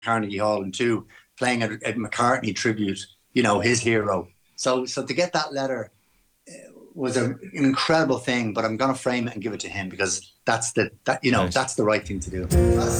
Carnegie Hall, and two, playing a McCartney tribute, you know, his hero. So to get that letter was an incredible thing, but I'm going to frame it and give it to him because that's the Nice. that's the right thing to do.